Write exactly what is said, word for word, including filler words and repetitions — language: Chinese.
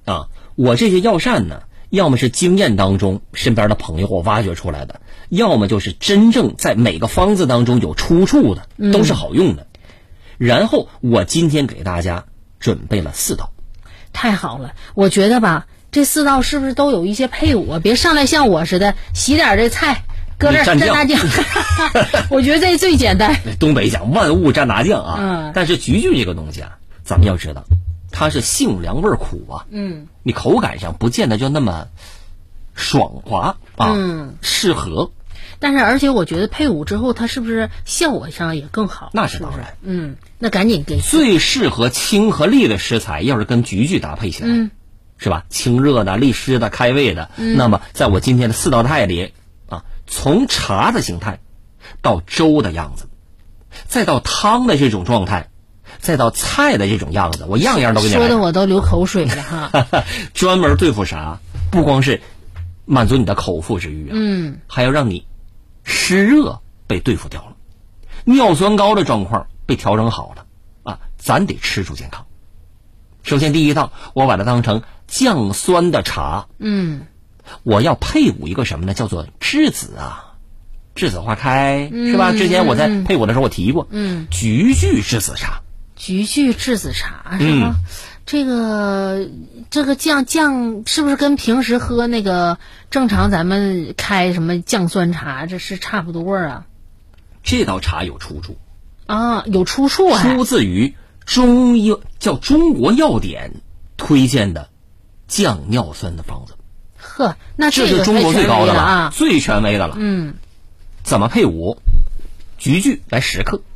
啊，我这些药膳呢，要么是经验当中身边的朋友我挖掘出来的，要么就是真正在每个方子当中有出处的，都是好用的。嗯、然后我今天给大家准备了四道。 太好了，我觉得吧，这四道是不是都有一些配伍啊？别上来像我似的洗点这菜搁这蘸大酱，我觉得这最简单。 东北讲万物蘸大酱啊， 嗯， 但是菊苣这个东西啊，咱们要知道，它是性凉味苦啊， 嗯， 你口感上不见得就那么爽滑啊， 嗯， 适合。 但是而且我觉得配伍之后，它是不是效果上也更好？ 那是当然， 嗯，那赶紧给最适合清和利的食材，要是跟菊苣搭配起来， 嗯， 是吧？清热的、利湿的、开胃的， 嗯、 那么在我今天的四道菜里啊，从茶的形态到粥的样子，再到汤的这种状态，再到菜的这种样子，我样样都给你来。 说的我都流口水了哈。 专门对付啥？不光是满足你的口腹之欲啊， 嗯， 还要让你湿热被对付掉了，尿酸高的状况被调整好了啊，咱得吃出健康。首先第一道，我把它当成降酸的茶。 嗯， 我要配伍一个什么呢？叫做栀子啊，栀子花开、 嗯、 是吧？之前我在配伍的时候我提过， 嗯， 菊苣栀子茶。 菊苣栀子茶是吗？嗯、这个这个降降是不是跟平时喝那个正常咱们开什么降酸茶这是差不多啊？ 这道茶有出处啊，有出处啊， 出自于中药叫《中国药典》推荐的降尿酸的方子。 呵，那这是中国最高的了， 啊， 最权威的了。 嗯， 怎么配伍？菊苣来十克，